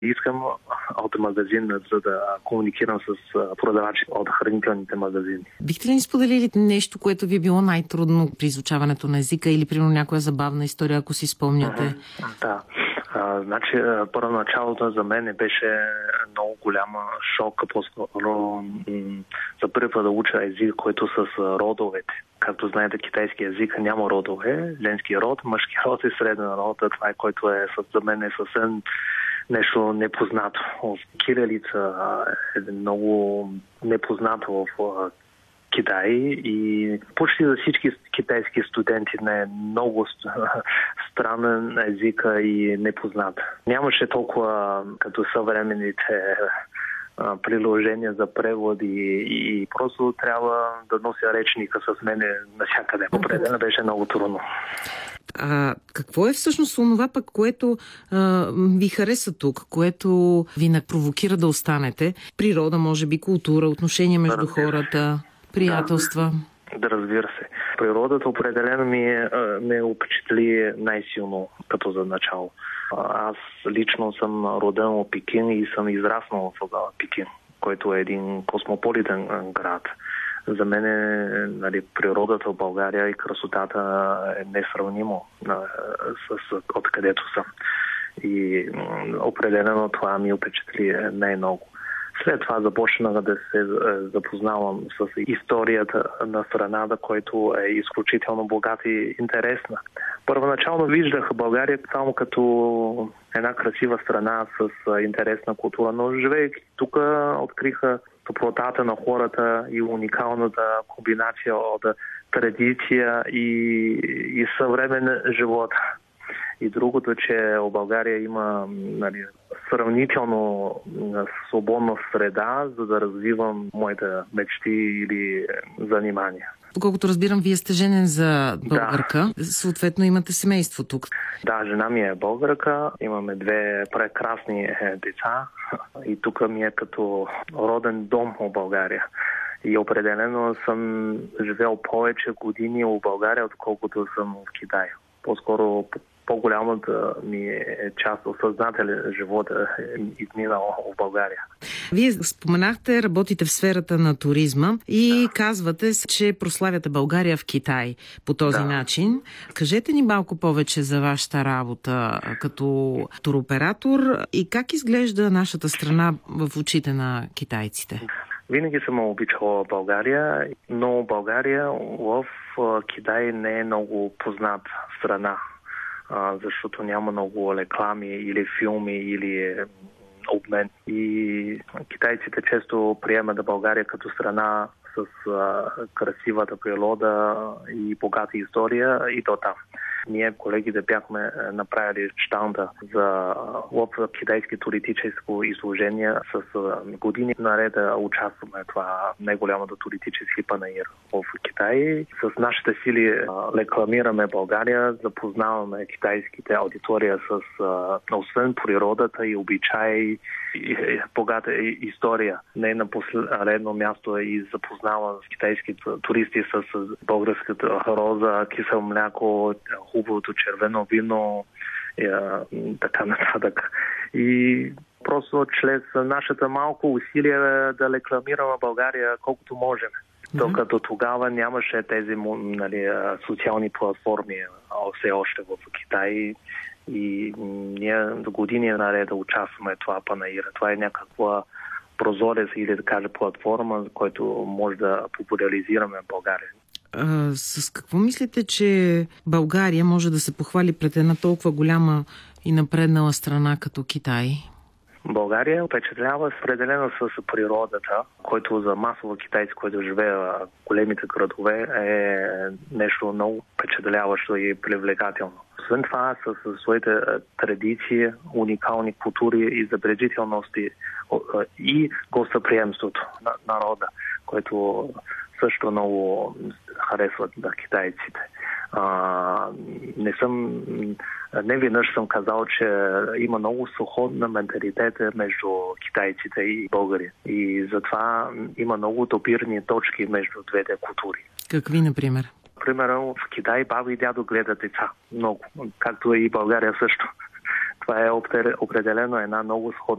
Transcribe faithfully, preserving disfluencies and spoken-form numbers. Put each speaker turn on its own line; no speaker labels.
Искам автомагазин, за да комуникирам с продавачи от хранителните магазини.
Бихте ли ни споделили нещо, което ви е било най-трудно при изучаването на езика или примерно някоя забавна история, ако си спомняте?
Mm-hmm. Да. А, значи, първоначалото за мен беше много голяма шок, по-скоро м- за първи път да уча език, който с родовете. Както знаете, китайски език няма родове, женски род, мъжки род и среден род. Това е, което е за мен е съвсем нещо непознато. Кирилица е много непознато в Китай и почти за всички китайски студенти не е много странен език и непознат. Нямаше толкова като съвременните приложения за преводи и просто трябва да нося речника с мене навсякъде. Определено беше много трудно.
А какво е всъщност онова пък, което а, ви хареса тук, което ви провокира да останете? Природа, може би, култура, отношения между хората, приятелства?
Да, да, разбира се. Природата определено ми, ме впечатли най-силно като за начало. Аз лично съм роден в Пекин и съм израснал в Пекин, който е един космополитен град. За мен нали, природата в България и красотата е несравнимо с откъдето съм. И определено това ми впечатли най-много. След това започнах да се запознавам с историята на страната, която е изключително богата и интересна. Първоначално виждах България само като една красива страна с интересна култура, но живеейки тук откриха топлотата на хората и уникалната комбинация от традиция и, и съвременен живот. И другото, че в България има нали, сравнително свободна среда, за да развивам моите мечти или занимания.
Доколкото разбирам, вие сте женен за българка. Да. Съответно имате семейство тук.
Да, жена ми е българка. Имаме две прекрасни деца. И тук ми е като роден дом в България. И определено съм живел повече години в България, отколкото съм в Китай. По-скоро по-голямата ми е част от съзнателен живот е изминала в България.
Вие споменахте, работите в сферата на туризма и да. Казвате, че прославяте България в Китай по този да. Начин. Кажете ни малко повече за вашата работа като туроператор и как изглежда нашата страна в очите на китайците?
Винаги съм обичала България, но България в Китай не е много познат страна, защото няма много реклами или филми или обмен. И китайците често приемат да България като страна с а, красивата природа и богата история и то там. Ние, колегите, бяхме направили щанда за китайски туристическо изложение с години наред участваме това най-голямото туристически панаир в Китай. С нашите сили рекламираме България, запознаваме китайските аудитория с освен природата и обичаи и богата история. Не на последно място и запознава с китайски туристи с българската роза, кисело мляко, хубавото червено вино и така нататък. И просто чрез нашата малко усилие да рекламираме България колкото можем. Mm-hmm. Докато тогава нямаше тези нали, социални платформи все още в Китай. И ние до години наред да участваме това панаира. Това е някаква прозорец или да кажа платформа, за който може да популяризираме България.
А, с какво мислите, че България може да се похвали пред една толкова голяма и напреднала страна като Китай?
България впечатлява определено с природата, който за масово китайци, който живее в големите градове, е нещо много впечатляващо и привлекателно. Освен това, с своите традиции, уникални култури и забележителности и гостоприемството на народа, което също много харесват на китайците. А, не съм, не веднъж съм казал, че има много сходна менталитет между китайците и българи. И затова има много допирни точки между двете култури.
Какви, например?
Примерно в Китай баба и дядо гледат деца много, както и България също. Това е определено една много сходна